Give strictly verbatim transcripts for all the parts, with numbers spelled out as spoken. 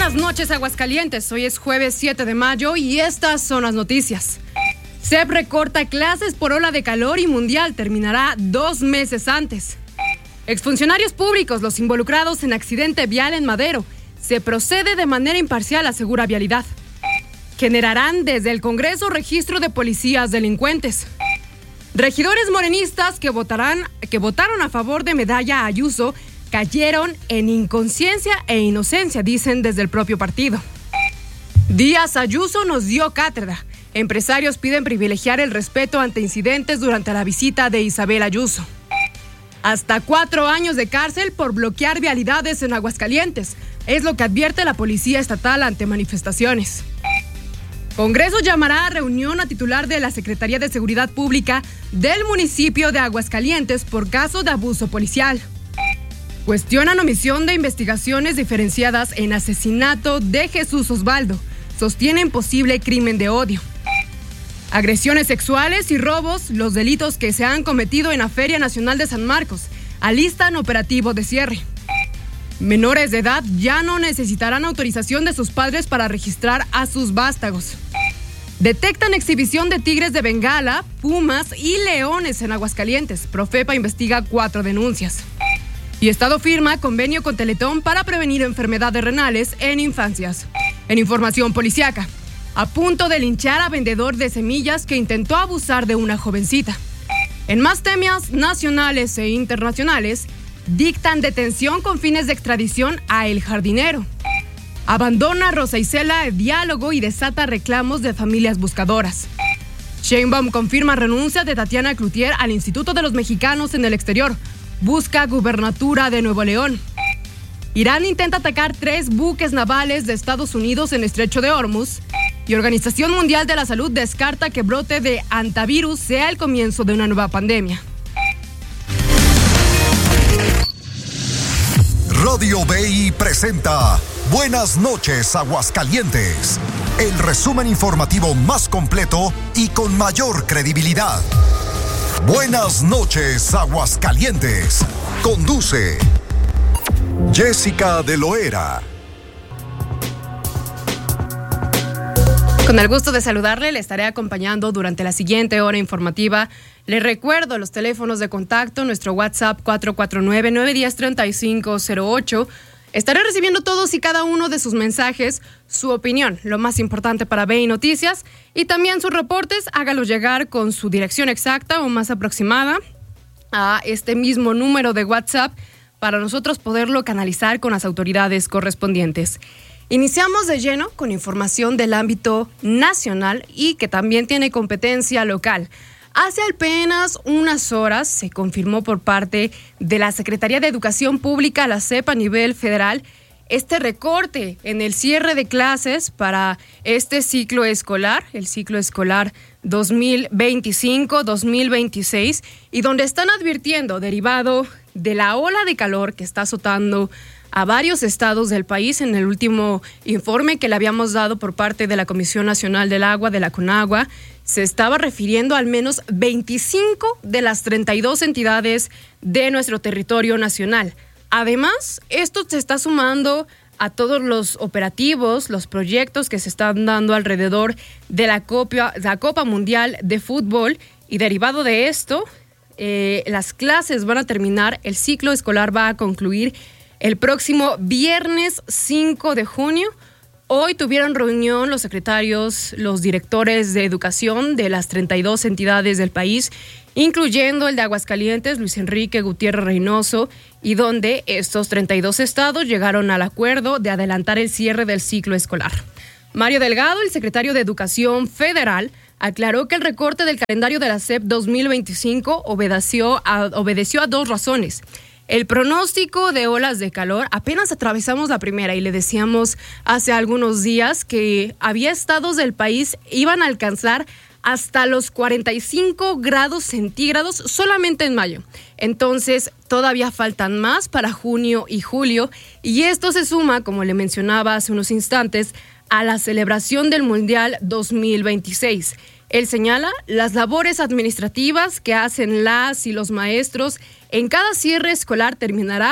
buenas noches, Aguascalientes. Hoy es jueves siete de mayo y estas son las noticias. C E P recorta clases por ola de calor y mundial terminará dos meses antes. Exfuncionarios públicos, los involucrados en accidente vial en Madero. Se procede de manera imparcial, asegura Vialidad. Generarán desde el Congreso registro de policías delincuentes. Regidores morenistas que votarán, que votaron a favor de Medalla Ayuso cayeron en inconsciencia e inocencia, dicen desde el propio partido. Díaz Ayuso nos dio cátedra. Empresarios piden privilegiar el respeto ante incidentes durante la visita de Isabel Ayuso. Hasta cuatro años de cárcel por bloquear vialidades en Aguascalientes. Es lo que advierte la Policía Estatal ante manifestaciones. Congreso llamará a reunión a titular de la Secretaría de Seguridad Pública del municipio de Aguascalientes por caso de abuso policial. Cuestionan omisión de investigaciones diferenciadas en asesinato de Jesús Osvaldo. Sostienen posible crimen de odio. Agresiones sexuales y robos, los delitos que se han cometido en la Feria Nacional de San Marcos. Alistan operativo de cierre. Menores de edad ya no necesitarán autorización de sus padres para registrar a sus vástagos. Detectan exhibición de tigres de Bengala, pumas y leones en Aguascalientes. Profepa investiga cuatro denuncias. Y Estado firma convenio con Teletón para prevenir enfermedades renales en infancias. En información policiaca, a punto de linchar a vendedor de semillas que intentó abusar de una jovencita. En más temas nacionales e internacionales, dictan detención con fines de extradición a El Jardinero. Abandona Rosa Isela el diálogo y desata reclamos de familias buscadoras. Sheinbaum confirma renuncia de Tatiana Cloutier al Instituto de los Mexicanos en el Exterior. Busca gubernatura de Nuevo León. Irán intenta atacar tres buques navales de Estados Unidos en el Estrecho de Hormuz. Y Organización Mundial de la Salud descarta que brote de hantavirus sea el comienzo de una nueva pandemia. Radio B I presenta Buenas noches, Aguascalientes. El resumen informativo más completo y con mayor credibilidad. Buenas noches, Aguascalientes. Conduce Jessica de Loera. Con el gusto de saludarle, le estaré acompañando durante la siguiente hora informativa. Le recuerdo los teléfonos de contacto, nuestro WhatsApp cuatro cuatro nueve, nueve uno cero, tres cinco cero ocho. Estaré recibiendo todos y cada uno de sus mensajes, su opinión, lo más importante para B I Noticias, y también sus reportes. Hágalos llegar con su dirección exacta o más aproximada a este mismo número de WhatsApp para nosotros poderlo canalizar con las autoridades correspondientes. Iniciamos de lleno con información del ámbito nacional y que también tiene competencia local. Hace apenas unas horas se confirmó por parte de la Secretaría de Educación Pública, la S E P a nivel federal, este recorte en el cierre de clases para este ciclo escolar, el ciclo escolar dos mil veinticinco dos mil veintiséis, y donde están advirtiendo, derivado de la ola de calor que está azotando a varios estados del país. En el último informe que le habíamos dado por parte de la Comisión Nacional del Agua, de la CONAGUA, se estaba refiriendo al menos veinticinco de las treinta y dos entidades de nuestro territorio nacional. Además, esto se está sumando a todos los operativos, los proyectos que se están dando alrededor de la Copa, la Copa Mundial de Fútbol, y derivado de esto, eh, las clases van a terminar, el ciclo escolar va a concluir el próximo viernes cinco de junio. Hoy tuvieron reunión los secretarios, los directores de educación de las treinta y dos entidades del país, incluyendo el de Aguascalientes, Luis Enrique Gutiérrez Reynoso, y donde estos treinta y dos estados llegaron al acuerdo de adelantar el cierre del ciclo escolar. Mario Delgado, el secretario de Educación Federal, aclaró que el recorte del calendario de la S E P dos mil veinticinco obedeció a, obedeció a dos razones. El pronóstico de olas de calor, apenas atravesamos la primera y le decíamos hace algunos días que había estados del país iban a alcanzar hasta los cuarenta y cinco grados centígrados solamente en mayo. Entonces, todavía faltan más para junio y julio, y esto se suma, como le mencionaba hace unos instantes, a la celebración del Mundial dos mil veintiséis. Él señala las labores administrativas que hacen las y los maestros en cada cierre escolar terminará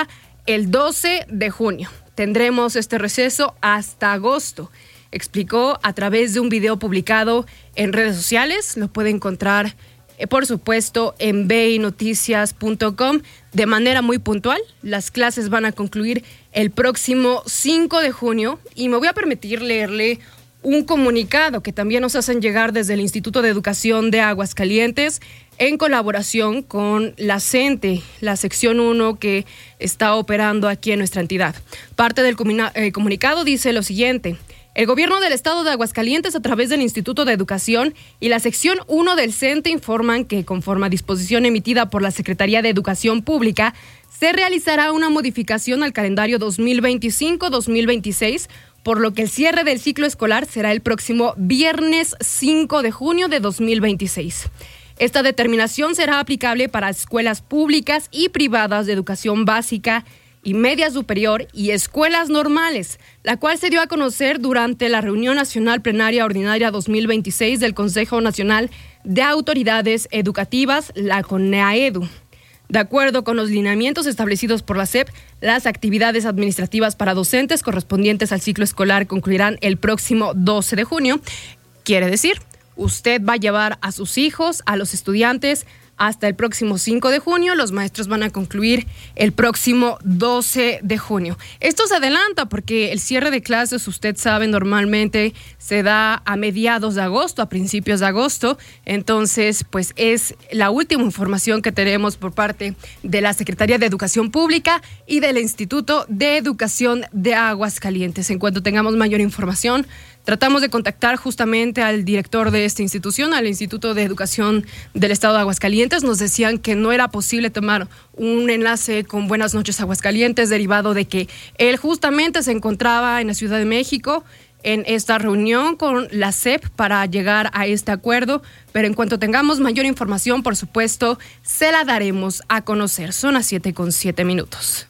el doce de junio. Tendremos este receso hasta agosto, explicó a través de un video publicado en redes sociales. Lo puede encontrar, eh, por supuesto, en b i noticias punto com de manera muy puntual. Las clases van a concluir el próximo cinco de junio y me voy a permitir leerle un comunicado que también nos hacen llegar desde el Instituto de Educación de Aguascalientes en colaboración con la CENTE, la sección uno que está operando aquí en nuestra entidad. Parte del comuna- eh, comunicado dice lo siguiente: el gobierno del estado de Aguascalientes, a través del Instituto de Educación y la sección uno del CENTE, informan que, conforme a disposición emitida por la Secretaría de Educación Pública, se realizará una modificación al calendario dos mil veinticinco dos mil veintiséis, por lo que el cierre del ciclo escolar será el próximo viernes cinco de junio de dos mil veintiséis. Esta determinación será aplicable para escuelas públicas y privadas de educación básica y media superior y escuelas normales, la cual se dio a conocer durante la Reunión Nacional Plenaria Ordinaria dos mil veintiséis del Consejo Nacional de Autoridades Educativas, la CONAEDU. De acuerdo con los lineamientos establecidos por la S E P, las actividades administrativas para docentes correspondientes al ciclo escolar concluirán el próximo doce de junio. Quiere decir, usted va a llevar a sus hijos, a los estudiantes, hasta el próximo cinco de junio. Los maestros van a concluir el próximo doce de junio. Esto se adelanta porque el cierre de clases, usted sabe, normalmente se da a mediados de agosto, a principios de agosto. Entonces, pues es la última información que tenemos por parte de la Secretaría de Educación Pública y del Instituto de Educación de Aguascalientes. En cuanto tengamos mayor información, tratamos de contactar justamente al director de esta institución, al Instituto de Educación del Estado de Aguascalientes. Nos decían que no era posible tomar un enlace con Buenas Noches Aguascalientes, derivado de que él justamente se encontraba en la Ciudad de México en esta reunión con la S E P para llegar a este acuerdo. Pero en cuanto tengamos mayor información, por supuesto, se la daremos a conocer. Son las siete con siete minutos.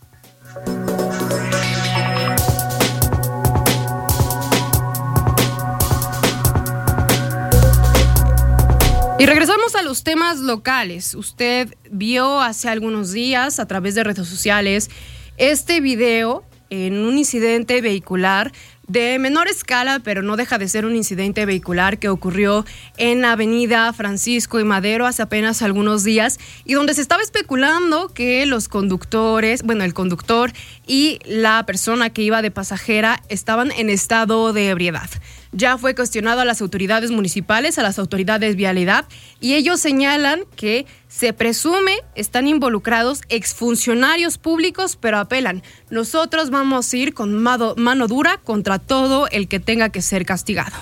Y regresamos a los temas locales. Usted vio hace algunos días a través de redes sociales este video en un incidente vehicular de menor escala, pero no deja de ser un incidente vehicular que ocurrió en la avenida Francisco y Madero hace apenas algunos días, y donde se estaba especulando que los conductores, bueno, el conductor y la persona que iba de pasajera estaban en estado de ebriedad. Ya fue cuestionado a las autoridades municipales, a las autoridades vialidad, y ellos señalan que se presume están involucrados exfuncionarios públicos, pero apelan: nosotros vamos a ir con mano, mano dura contra todo el que tenga que ser castigado.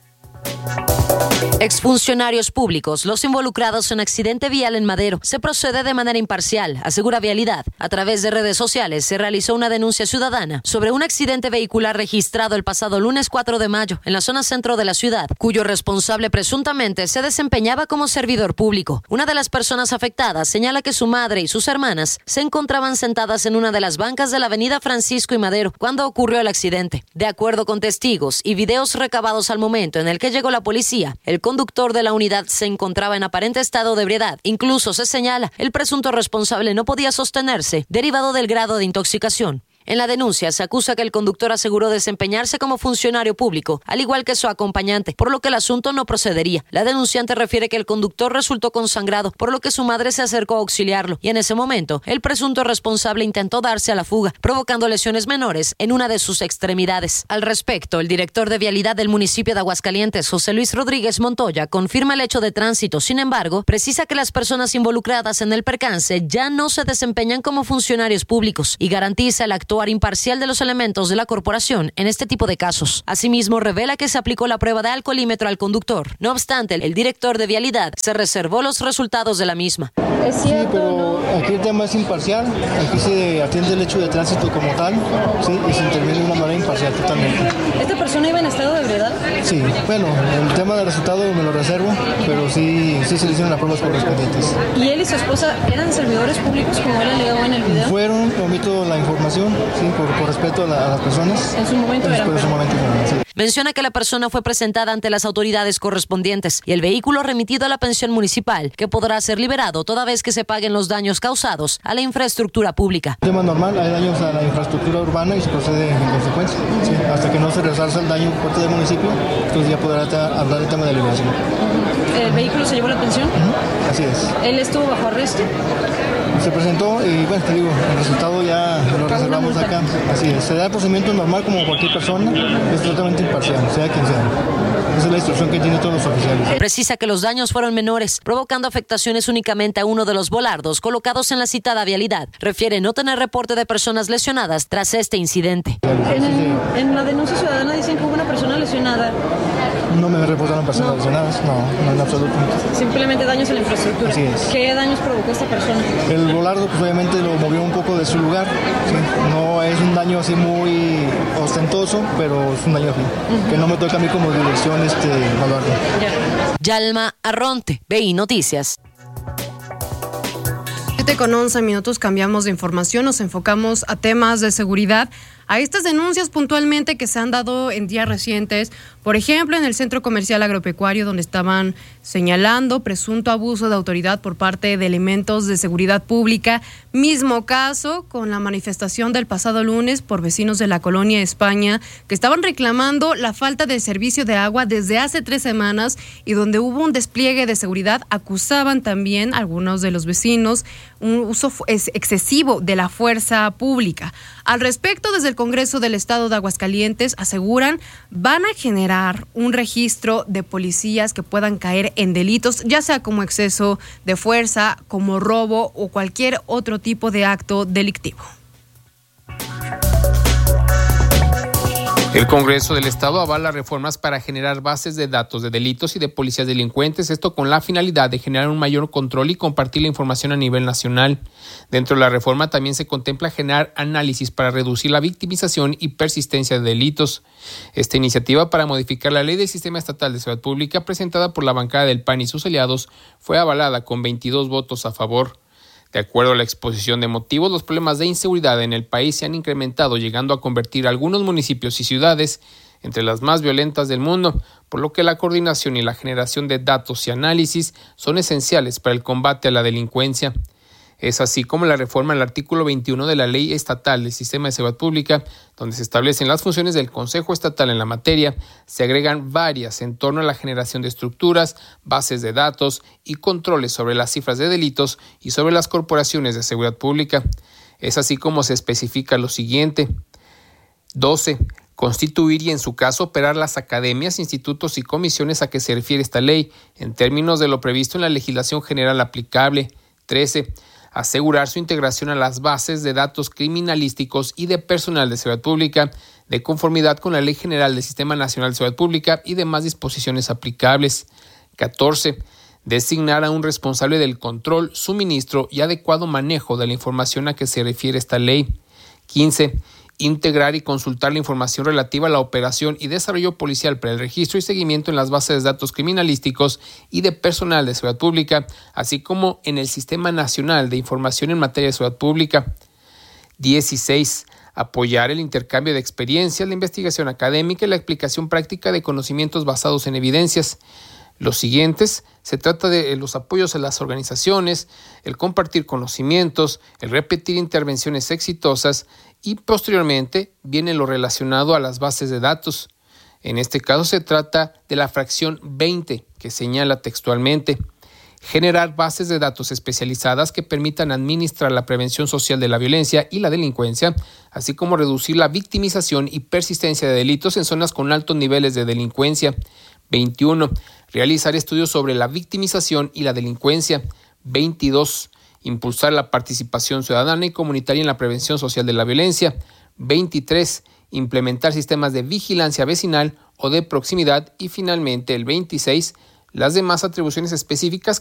Exfuncionarios públicos, los involucrados en accidente vial en Madero. Se procede de manera imparcial, asegura Vialidad. A través de redes sociales se realizó una denuncia ciudadana sobre un accidente vehicular registrado el pasado lunes cuatro de mayo en la zona centro de la ciudad, cuyo responsable presuntamente se desempeñaba como servidor público. Una de las personas afectadas señala que su madre y sus hermanas se encontraban sentadas en una de las bancas de la avenida Francisco y Madero cuando ocurrió el accidente. De acuerdo con testigos y videos recabados al momento en el que llegó la policía, el conductor de la unidad se encontraba en aparente estado de ebriedad. Incluso se señala, el presunto responsable no podía sostenerse, derivado del grado de intoxicación. En la denuncia se acusa que el conductor aseguró desempeñarse como funcionario público, al igual que su acompañante, por lo que el asunto no procedería. La denunciante refiere que el conductor resultó consangrado, por lo que su madre se acercó a auxiliarlo, y en ese momento el presunto responsable intentó darse a la fuga, provocando lesiones menores en una de sus extremidades. Al respecto, el director de Vialidad del municipio de Aguascalientes, José Luis Rodríguez Montoya, confirma el hecho de tránsito. Sin embargo, precisa que las personas involucradas en el percance ya no se desempeñan como funcionarios públicos y garantiza el actuar imparcial de los elementos de la corporación en este tipo de casos. Asimismo, revela que se aplicó la prueba de alcoholímetro al conductor. No obstante, el director de Vialidad se reservó los resultados de la misma. Es cierto, sí, pero ¿no? Aquí el tema es imparcial. Aquí se atiende el hecho de tránsito como tal, sí, y se interviene de una manera imparcial totalmente. ¿Esta persona iba en estado de ebriedad? Sí, bueno, el tema del resultado me lo reservo, pero sí, sí se le hicieron las pruebas correspondientes. ¿Y él y su esposa eran servidores públicos como él alegaba en el video? Fueron, omito la información, sí, por, por respeto a, la, a las personas. En su momento Entonces, eran por ese momento, sí. Menciona que la persona fue presentada ante las autoridades correspondientes y el vehículo remitido a la pensión municipal, que podrá ser liberado toda vez que se paguen los daños causados a la infraestructura pública. Tema normal, hay daños a la infraestructura urbana y se procede en consecuencia. Sí, hasta que no se resarza el daño por parte del municipio, entonces ya podrá ta- hablar del tema de liberación. ¿El vehículo se llevó a la pensión? Uh-huh. Así es. ¿Él estuvo bajo arresto? Se presentó y bueno, te digo, el resultado ya lo reservamos acá. Así es, se da el procedimiento normal como cualquier persona, es totalmente imparcial, sea quien sea. Esa es la instrucción que tienen todos los oficiales. Precisa que los daños fueron menores, provocando afectaciones únicamente a uno de los volardos colocados en la citada vialidad. Refiere no tener reporte de personas lesionadas tras este incidente. En, el, en la denuncia ciudadana dicen que hubo una persona lesionada. No me reportaron personas no. lesionadas, no, no en absoluto. Simplemente daños a la infraestructura. Así es. ¿Qué daños provocó esta persona? El volardo pues obviamente lo movió un poco de su lugar, ¿sí? No es un daño así muy ostentoso, pero es un daño así, uh-huh. que no me toca a mí como dirección este evaluarlo. Ya. Yalma Arronte, B I Noticias. siete con once minutos, cambiamos de información, nos enfocamos a temas de seguridad, a estas denuncias puntualmente que se han dado en días recientes, por ejemplo, en el Centro Comercial Agropecuario, donde estaban señalando presunto abuso de autoridad por parte de elementos de seguridad pública. Mismo caso con la manifestación del pasado lunes por vecinos de la colonia España, que estaban reclamando la falta de servicio de agua desde hace tres semanas y donde hubo un despliegue de seguridad. Acusaban también algunos de los vecinos un uso excesivo de la fuerza pública. Al respecto, desde el Congreso del Estado de Aguascalientes aseguran van a generar un registro de policías que puedan caer en delitos, ya sea como exceso de fuerza, como robo o cualquier otro tipo de acto delictivo. El Congreso del Estado avala reformas para generar bases de datos de delitos y de policías delincuentes, esto con la finalidad de generar un mayor control y compartir la información a nivel nacional. Dentro de la reforma también se contempla generar análisis para reducir la victimización y persistencia de delitos. Esta iniciativa para modificar la Ley del Sistema Estatal de Seguridad Pública, presentada por la bancada del P A N y sus aliados, fue avalada con veintidós votos a favor. De acuerdo a la exposición de motivos, los problemas de inseguridad en el país se han incrementado, llegando a convertir a algunos municipios y ciudades entre las más violentas del mundo, por lo que la coordinación y la generación de datos y análisis son esenciales para el combate a la delincuencia. Es así como la reforma al artículo veintiuno de la Ley Estatal del Sistema de Seguridad Pública, donde se establecen las funciones del Consejo Estatal en la materia, se agregan varias en torno a la generación de estructuras, bases de datos y controles sobre las cifras de delitos y sobre las corporaciones de seguridad pública. Es así como se especifica lo siguiente. doce. Constituir y en su caso operar las academias, institutos y comisiones a que se refiere esta ley, en términos de lo previsto en la legislación general aplicable. trece. Asegurar su integración a las bases de datos criminalísticos y de personal de seguridad pública, de conformidad con la Ley General del Sistema Nacional de Seguridad Pública y demás disposiciones aplicables. catorce. Designar a un responsable del control, suministro y adecuado manejo de la información a que se refiere esta ley. quince. Integrar y consultar la información relativa a la operación y desarrollo policial para el registro y seguimiento en las bases de datos criminalísticos y de personal de seguridad pública, así como en el Sistema Nacional de Información en materia de seguridad pública. dieciséis. Apoyar el intercambio de experiencias, la investigación académica y la aplicación práctica de conocimientos basados en evidencias. Los siguientes, se trata de los apoyos a las organizaciones, el compartir conocimientos, el repetir intervenciones exitosas y posteriormente viene lo relacionado a las bases de datos. En este caso se trata de la fracción veinte, que señala textualmente: generar bases de datos especializadas que permitan administrar la prevención social de la violencia y la delincuencia, así como reducir la victimización y persistencia de delitos en zonas con altos niveles de delincuencia. veintiuno. Realizar estudios sobre la victimización y la delincuencia. veintidós. Impulsar la participación ciudadana y comunitaria en la prevención social de la violencia. veintitrés. Implementar sistemas de vigilancia vecinal o de proximidad. Y finalmente el veintiséis. Las demás atribuciones específicas